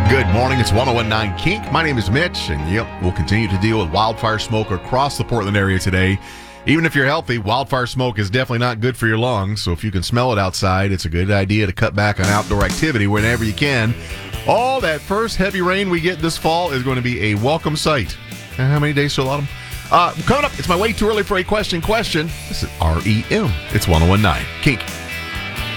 Good morning. It's 1019 Kink. My name is Mitch, and we'll continue to deal with wildfire smoke across the Portland area today. Even if you're healthy, wildfire smoke is definitely not good for your lungs, so if you can smell it outside, it's a good idea to cut back on outdoor activity whenever you can. All that first heavy rain we get this fall is going to be a welcome sight. How many days till autumn? Coming up, it's my way too early for a question. This is REM. It's 1019 Kink.